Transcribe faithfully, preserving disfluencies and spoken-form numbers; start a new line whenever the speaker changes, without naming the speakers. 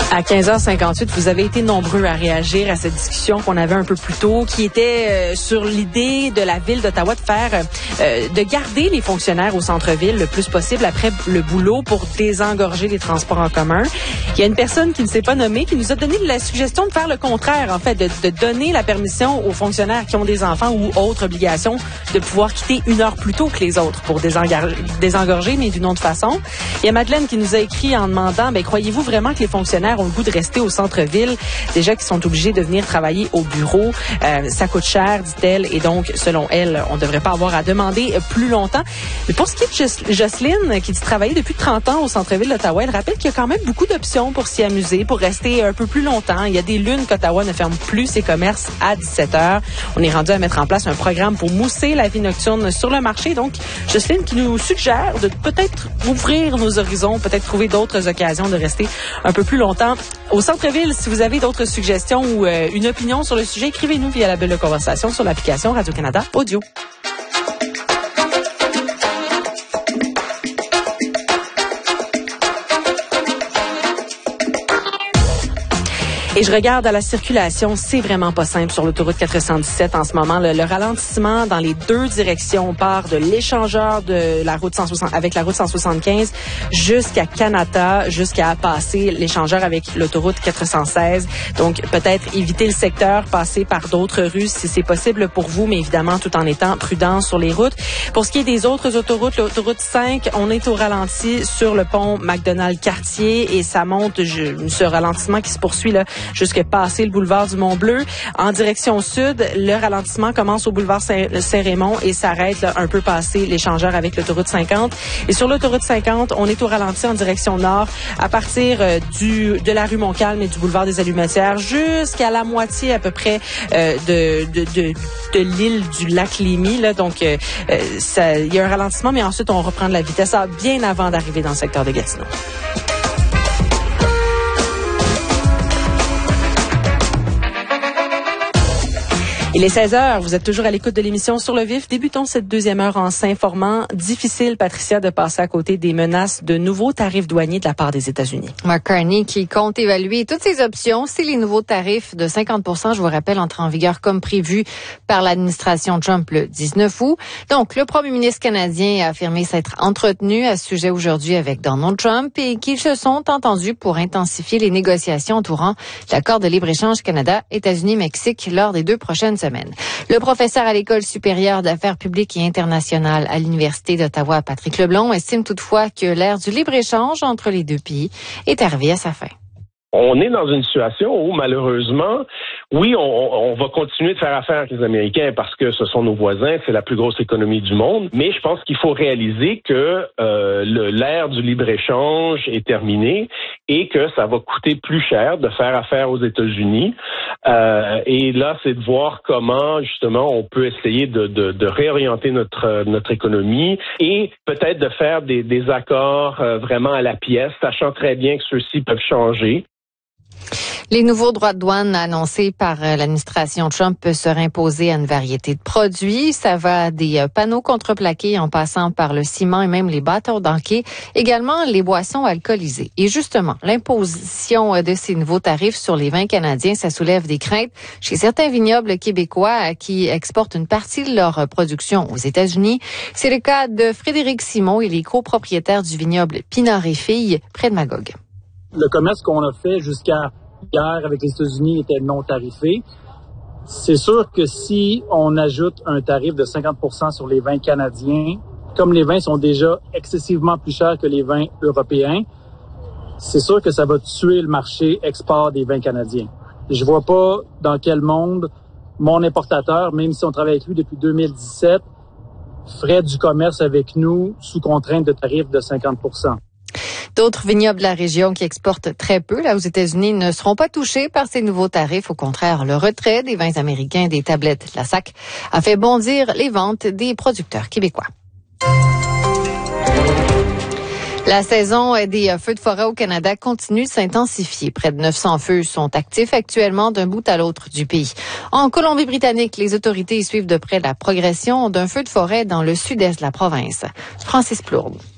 À quinze heures cinquante-huit, vous avez été nombreux à réagir à cette discussion qu'on avait un peu plus tôt, qui était euh, sur l'idée de la Ville d'Ottawa de faire, euh, de garder les fonctionnaires au centre-ville le plus possible après le boulot pour désengorger les transports en commun. Il y a une personne qui ne s'est pas nommée qui nous a donné la suggestion de faire le contraire, en fait, de, de donner la permission aux fonctionnaires qui ont des enfants ou autres obligations de pouvoir quitter une heure plus tôt que les autres pour désengorger, désengorger mais d'une autre façon. Il y a Madeleine qui nous a écrit en demandant, ben, croyez-vous vraiment que les fonctionnaires ont le goût de rester au centre-ville, déjà qu'ils sont obligés de venir travailler au bureau? Euh, ça coûte cher, dit-elle, et donc, selon elle, on ne devrait pas avoir à demander plus longtemps. Mais pour ce qui est de Jos- Jocelyne, qui dit travailler depuis trente ans au centre-ville d'Ottawa, elle rappelle qu'il y a quand même beaucoup d'options pour s'y amuser, pour rester un peu plus longtemps. Il y a des lunes qu'Ottawa ne ferme plus ses commerces à dix-sept heures. On est rendu à mettre en place un programme pour mousser la vie nocturne sur le marché. Donc, Jocelyne qui nous suggère de peut-être ouvrir nos horizons, peut-être trouver d'autres occasions de rester un peu plus longtemps au centre-ville. Si vous avez d'autres suggestions ou euh, une opinion sur le sujet, écrivez-nous via la bulle de conversation sur l'application Radio-Canada Audio. Et je regarde à la circulation, c'est vraiment pas simple sur l'autoroute quatre cent dix-sept en ce moment. Le, le ralentissement dans les deux directions, on part de l'échangeur de la route cent soixante avec la route cent soixante-quinze jusqu'à Kanata, jusqu'à passer l'échangeur avec l'autoroute quatre cent seize. Donc peut-être éviter le secteur, passer par d'autres rues si c'est possible pour vous, mais évidemment tout en étant prudent sur les routes. Pour ce qui est des autres autoroutes, l'autoroute cinq, on est au ralenti sur le pont McDonald-Cartier et ça monte, je, ce ralentissement qui se poursuit là jusqu'à passer le boulevard du Mont-Bleu. En direction sud, le ralentissement commence au boulevard Saint- Saint-Raymond et s'arrête là, un peu passé l'échangeur avec l'autoroute cinquante. Et sur l'autoroute cinquante, on est au ralenti en direction nord à partir euh, du de la rue Montcalm et du boulevard des Allumetières jusqu'à la moitié à peu près euh, de, de, de, de l'île du lac Lémy. Là. Donc, euh, ça, il y a un ralentissement, mais ensuite, on reprend de la vitesse ah, bien avant d'arriver dans le secteur de Gatineau. Il est seize heures, vous êtes toujours à l'écoute de l'émission Sur le vif. Débutons cette deuxième heure en s'informant. Difficile, Patricia, de passer à côté des menaces de nouveaux tarifs douaniers de la part des États-Unis.
Mark Carney qui compte évaluer toutes ces options si les nouveaux tarifs de cinquante pour cent, je vous rappelle, entrent en vigueur comme prévu par l'administration Trump le dix-neuf août. Donc, le premier ministre canadien a affirmé s'être entretenu à ce sujet aujourd'hui avec Donald Trump et qu'ils se sont entendus pour intensifier les négociations entourant l'accord de libre-échange Canada-États-Unis-Mexique lors des deux prochaines semaines. Le professeur à l'École supérieure d'affaires publiques et internationales à l'Université d'Ottawa, Patrick Leblond, estime toutefois que l'ère du libre-échange entre les deux pays est arrivée à sa fin.
On est dans une situation où, malheureusement, oui, on, on va continuer de faire affaire avec les Américains parce que ce sont nos voisins, c'est la plus grosse économie du monde, mais je pense qu'il faut réaliser que euh, le, l'ère du libre-échange est terminée et que ça va coûter plus cher de faire affaire aux États-Unis. Euh, et là, c'est de voir comment, justement, on peut essayer de, de, de réorienter notre, notre économie et peut-être de faire des, des accords euh, vraiment à la pièce, sachant très bien que ceux-ci peuvent changer.
Les nouveaux droits de douane annoncés par l'administration Trump seraient imposés à une variété de produits. Ça va des panneaux contreplaqués en passant par le ciment et même les bâtons d'hockey, également les boissons alcoolisées. Et justement, l'imposition de ces nouveaux tarifs sur les vins canadiens, ça soulève des craintes chez certains vignobles québécois qui exportent une partie de leur production aux États-Unis. C'est le cas de Frédéric Simon, il est copropriétaire du vignoble Pinard et Filles près de Magog.
Le commerce qu'on a fait jusqu'à hier avec les États-Unis était non tarifé. C'est sûr que si on ajoute un tarif de cinquante pour cent sur les vins canadiens, comme les vins sont déjà excessivement plus chers que les vins européens, c'est sûr que ça va tuer le marché export des vins canadiens. Je vois pas dans quel monde mon importateur, même si on travaille avec lui depuis deux mille dix-sept, ferait du commerce avec nous sous contrainte de tarifs de cinquante pour cent.
D'autres vignobles de la région qui exportent très peu là aux États-Unis ne seront pas touchés par ces nouveaux tarifs. Au contraire, le retrait des vins américains des tablettes La Sac a fait bondir les ventes des producteurs québécois. La saison des feux de forêt au Canada continue de s'intensifier. Près de neuf cents feux sont actifs actuellement d'un bout à l'autre du pays. En Colombie-Britannique, les autorités suivent de près la progression d'un feu de forêt dans le sud-est de la province. Francis Plourde.